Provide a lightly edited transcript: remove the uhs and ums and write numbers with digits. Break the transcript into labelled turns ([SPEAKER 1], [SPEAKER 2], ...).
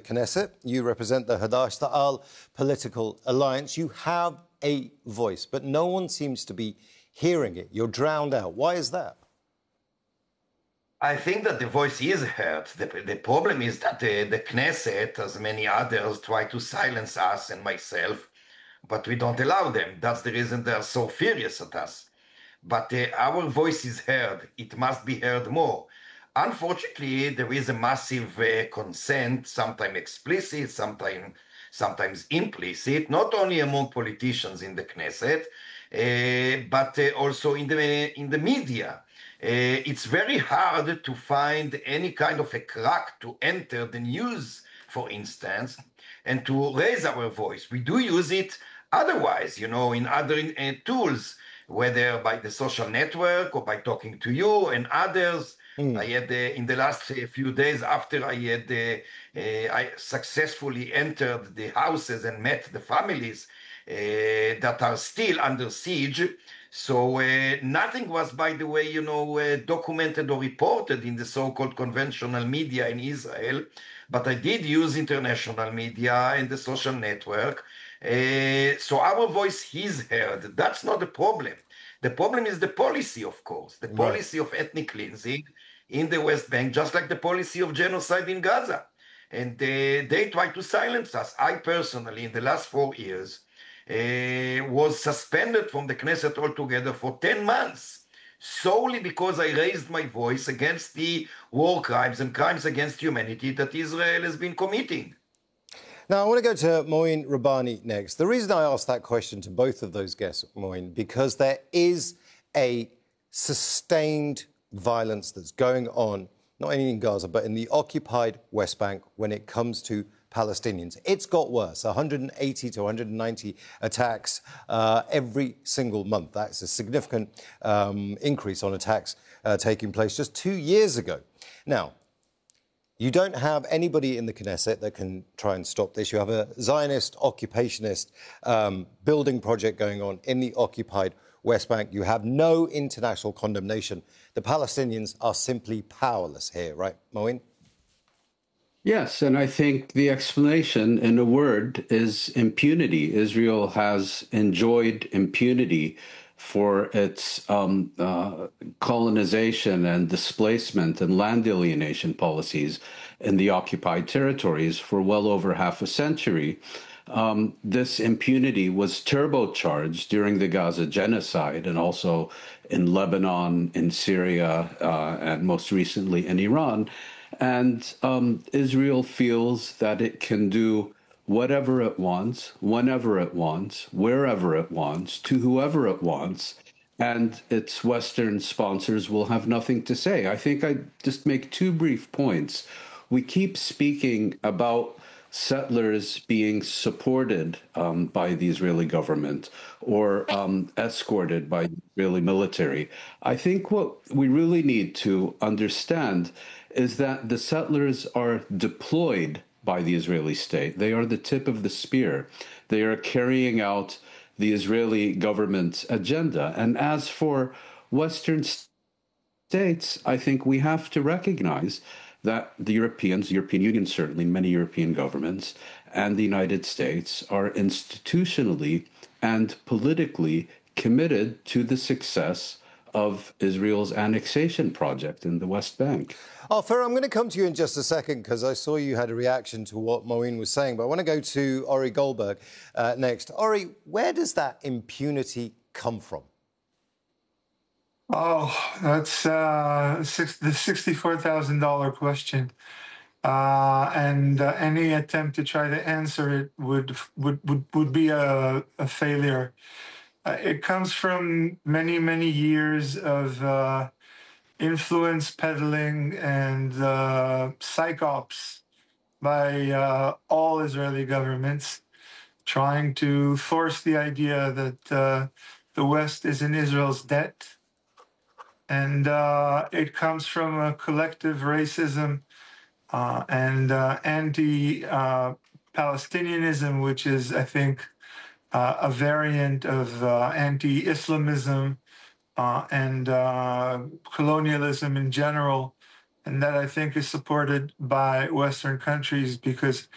[SPEAKER 1] Knesset. You represent the Hadash Ta'al political alliance. You have a voice, but no one seems to be hearing it. You're drowned out. Why is that?
[SPEAKER 2] I think that the voice is heard. The problem is that the Knesset, as many others, try to silence us and myself, but we don't allow them. That's the reason they're so furious at us. But our voice is heard. It must be heard more. Unfortunately, there is a massive consent, sometimes explicit, sometimes implicit, not only among politicians in the Knesset, but also in the media. It's very hard to find any kind of a crack to enter the news, for instance, and to raise our voice. We do use it otherwise, in other tools, whether by the social network or by talking to you and others. I had in the last few days after I successfully entered the houses and met the families that are still under siege. So nothing was, by the way, documented or reported in the so-called conventional media in Israel, but I did use international media and the social network. So our voice is heard. That's not the problem. The problem is the policy, of course, the policy of ethnic cleansing in the West Bank, just like the policy of genocide in Gaza. And they try to silence us. I personally, in the last 4 years, was suspended from the Knesset altogether for 10 months, solely because I raised my voice against the war crimes and crimes against humanity that Israel has been committing.
[SPEAKER 1] Now, I want to go to Moin Rabbani next. The reason I asked that question to both of those guests, Moin, because there is a sustained violence that's going on, not only in Gaza, but in the occupied West Bank when it comes to Palestinians. It's got worse, 180 to 190 attacks every single month. That's a significant increase on attacks taking place just 2 years ago. Now, you don't have anybody in the Knesset that can try and stop this. You have a Zionist, occupationist building project going on in the occupied West Bank. You have no international condemnation. The Palestinians are simply powerless here, right, Moin?
[SPEAKER 3] Yes, and I think the explanation in a word is impunity. Israel has enjoyed impunity for its colonization and displacement and land alienation policies in the occupied territories for well over half a century. This impunity was turbocharged during the Gaza genocide and also in Lebanon, in Syria, and most recently in Iran. And Israel feels that it can do whatever it wants, whenever it wants, wherever it wants, to whoever it wants, and its Western sponsors will have nothing to say. I think I just make 2 brief points. We keep speaking about settlers being supported by the Israeli government or escorted by the Israeli military. I think what we really need to understand is that the settlers are deployed by the Israeli state. They are the tip of the spear. They are carrying out the Israeli government's agenda. And as for Western states, I think we have to recognize that the Europeans, the European Union certainly, many European governments, and the United States are institutionally and politically committed to the success of Israel's annexation project in the West Bank.
[SPEAKER 1] Fer, I'm going to come to you in just a second because I saw you had a reaction to what Moin was saying, but I want to go to Ori Goldberg next. Ori, where does that impunity come from?
[SPEAKER 4] Oh, that's the $64,000 question. And any attempt to try to answer it would be a failure. It comes from many, many years of influence peddling and psychops by all Israeli governments, trying to force the idea that the West is in Israel's debt. And it comes from a collective racism and anti-Palestinianism, which is, I think, a variant of anti-Islamism and colonialism in general. And that, I think, is supported by Western countries because